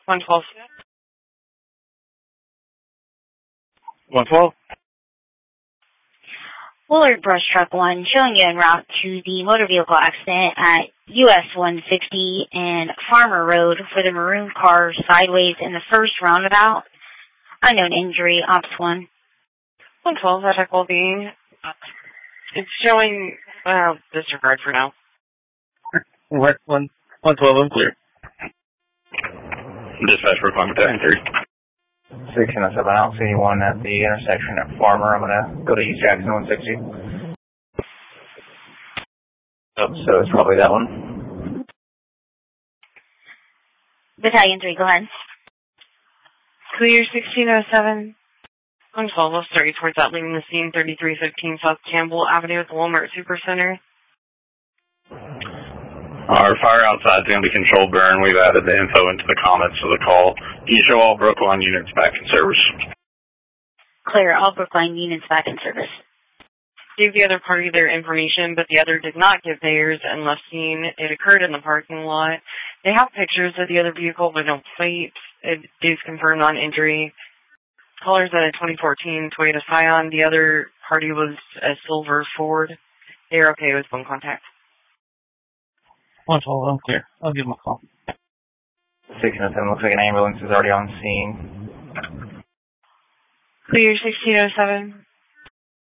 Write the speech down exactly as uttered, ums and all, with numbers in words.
one twelve. one twelve. Willard Brush Truck one, showing you en route to the motor vehicle accident at U S one sixty and Farmer Road for the maroon car sideways in the first roundabout. Unknown injury, Ops one. one twelve, that will be. It's showing, well, disregard for now. What? one twelve, I'm clear. Dispatch requirement ten three. sixteen oh seven, I'll see one at the intersection at Farmer. I'm going to go to East Jackson one sixty. Oh, so it's probably that one. Battalion three, go ahead. Clear sixteen oh seven. one twelve, I'll start you towards that, leaving the scene thirty-three fifteen South Campbell Avenue at the Walmart Supercenter. Our fire outside is going to be controlled burn. We've added the info into the comments of the call. Can you show all Brookline units back in service? Clear, all Brookline units back in service. Gave the other party their information, but the other did not give theirs and left scene. It occurred in the parking lot. They have pictures of the other vehicle, but no plates. It is confirmed on injury. Caller's at a twenty fourteen Toyota Scion. The other party was a silver Ford. They're okay with phone contact. one twelve, I'm clear. I'll give them a call. sixteen oh seven, looks like an ambulance is already on scene. Clear sixteen oh seven.